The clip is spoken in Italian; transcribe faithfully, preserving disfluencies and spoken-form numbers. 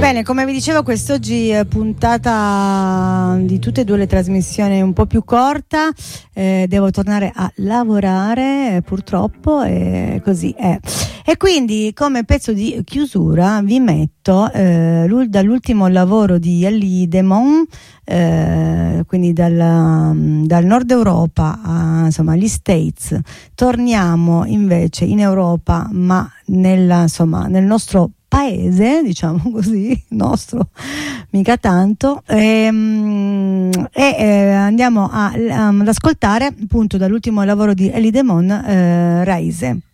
Bene, come vi dicevo, quest'oggi è puntata di tutte e due le trasmissioni un po' più corta, eh, devo tornare a lavorare eh, purtroppo, e così è. E quindi come pezzo di chiusura vi metto eh, dall'ultimo lavoro di Elie Demon, eh, quindi dal, dal nord Europa a, insomma, agli States. Torniamo invece in Europa, ma nella, insomma, nel nostro paese, diciamo così, nostro, mica tanto, e, e eh, andiamo a, a, ad ascoltare appunto dall'ultimo lavoro di Elie Demon, eh, Raise.